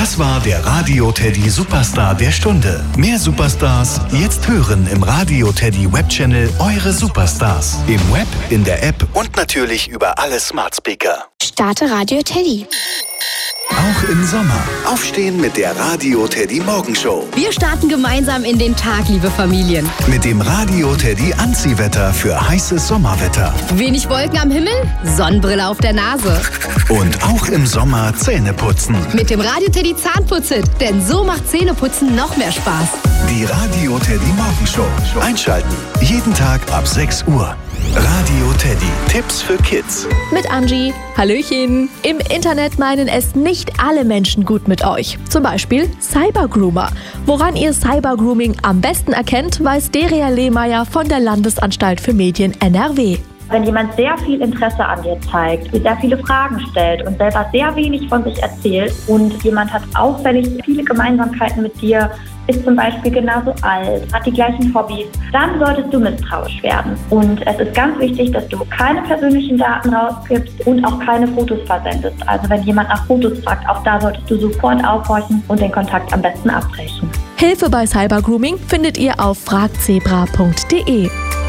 Das war der Radio Teddy Superstar der Stunde. Mehr Superstars jetzt hören im Radio Teddy Webchannel Eure Superstars. Im Web, in der App und natürlich über alle Smart Speaker. Starte Radio Teddy. Auch im Sommer. Aufstehen mit der Radio Teddy Morgenshow. Wir starten gemeinsam in den Tag, liebe Familien. Mit dem Radio Teddy Anziehwetter für heißes Sommerwetter. Wenig Wolken am Himmel, Sonnenbrille auf der Nase. Und auch im Sommer Zähne putzen. Mit dem Radio Teddy Zahnputzit, denn so macht Zähneputzen noch mehr Spaß. Die Radio Teddy Morgenshow. Einschalten. Jeden Tag ab 6 Uhr. Radio Teddy. Tipps für Kids. Mit Angie. Hallöchen. Im Internet meinen es nicht alle Menschen gut mit euch. Zum Beispiel Cybergroomer. Woran ihr Cybergrooming am besten erkennt, weiß Deria Lehmeier von der Landesanstalt für Medien NRW. Wenn jemand sehr viel Interesse an dir zeigt, sehr viele Fragen stellt und selber sehr wenig von sich erzählt und jemand hat auffällig viele Gemeinsamkeiten mit dir, ist zum Beispiel genauso alt, hat die gleichen Hobbys, dann solltest du misstrauisch werden. Und es ist ganz wichtig, dass du keine persönlichen Daten rausgibst und auch keine Fotos versendest. Also wenn jemand nach Fotos fragt, auch da solltest du sofort aufhorchen und den Kontakt am besten abbrechen. Hilfe bei Cybergrooming findet ihr auf fragzebra.de.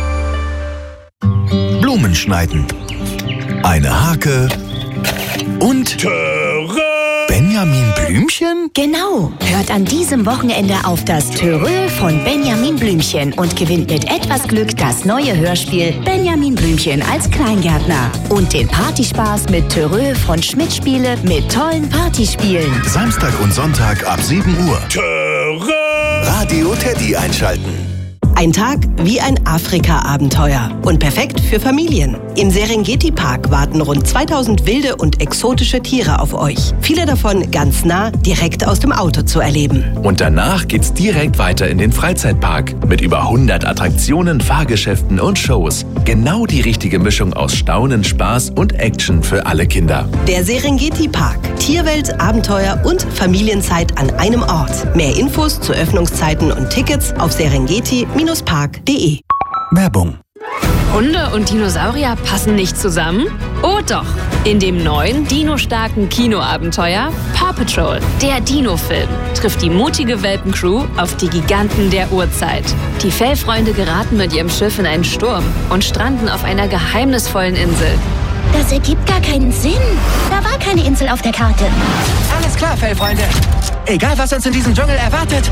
Blumen schneiden. Eine Hake und Benjamin Blümchen? Genau. Hört an diesem Wochenende auf das Törö von Benjamin Blümchen und gewinnt mit etwas Glück das neue Hörspiel Benjamin Blümchen als Kleingärtner. Und den Partyspaß mit Törö von Schmidt Spiele mit tollen Partyspielen. Samstag und Sonntag ab 7 Uhr. Radio Teddy einschalten. Ein Tag wie ein Afrika-Abenteuer und perfekt für Familien. Im Serengeti-Park warten rund 2000 wilde und exotische Tiere auf euch. Viele davon ganz nah, direkt aus dem Auto zu erleben. Und danach geht's direkt weiter in den Freizeitpark mit über 100 Attraktionen, Fahrgeschäften und Shows. Genau die richtige Mischung aus Staunen, Spaß und Action für alle Kinder. Der Serengeti-Park. Tierwelt, Abenteuer und Familienzeit an einem Ort. Mehr Infos zu Öffnungszeiten und Tickets auf serengeti-park.de. Werbung. Hunde und Dinosaurier passen nicht zusammen? Oh doch! In dem neuen, dinostarken Kinoabenteuer Paw Patrol, der Dino-Film, trifft die mutige Welpencrew auf die Giganten der Urzeit. Die Fellfreunde geraten mit ihrem Schiff in einen Sturm und stranden auf einer geheimnisvollen Insel. Das ergibt gar keinen Sinn. Da war keine Insel auf der Karte. Alles klar, Fellfreunde. Egal, was uns in diesem Dschungel erwartet.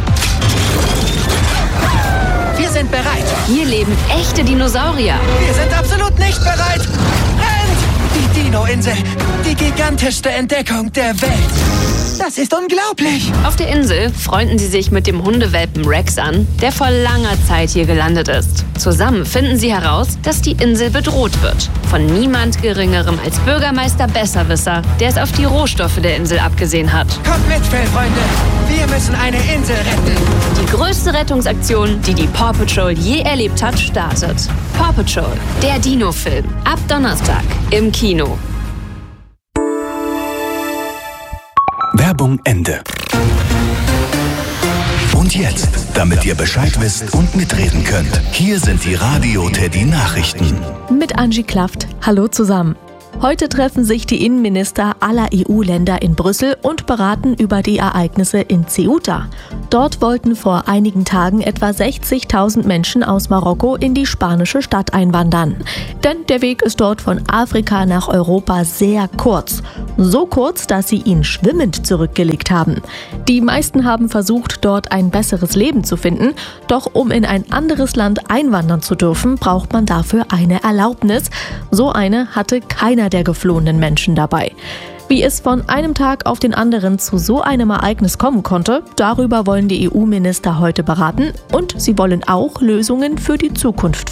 Wir sind bereit. Hier leben echte Dinosaurier. Wir sind absolut nicht bereit. Rennt! Die Dino-Insel. Die gigantischste Entdeckung der Welt. Das ist unglaublich. Auf der Insel freunden sie sich mit dem Hundewelpen Rex an, der vor langer Zeit hier gelandet ist. Zusammen finden sie heraus, dass die Insel bedroht wird. Von niemand Geringerem als Bürgermeister Besserwisser, der es auf die Rohstoffe der Insel abgesehen hat. Kommt mit, Fellfreunde. Wir müssen eine Insel retten. Die größte Rettungsaktion, die die Paw Patrol je erlebt hat, startet. Paw Patrol, der Dino-Film. Ab Donnerstag im Kino. Werbung Ende. Und jetzt, damit ihr Bescheid wisst und mitreden könnt, hier sind die Radio Teddy Nachrichten. Mit Angie Klaft. Hallo zusammen. Heute treffen sich die Innenminister aller EU-Länder in Brüssel und beraten über die Ereignisse in Ceuta. Dort wollten vor einigen Tagen etwa 60.000 Menschen aus Marokko in die spanische Stadt einwandern. Denn der Weg ist dort von Afrika nach Europa sehr kurz. So kurz, dass sie ihn schwimmend zurückgelegt haben. Die meisten haben versucht, dort ein besseres Leben zu finden. Doch um in ein anderes Land einwandern zu dürfen, braucht man dafür eine Erlaubnis. So eine hatte keiner der geflohenen Menschen dabei. Wie es von einem Tag auf den anderen zu so einem Ereignis kommen konnte, darüber wollen die EU-Minister heute beraten und sie wollen auch Lösungen für die Zukunft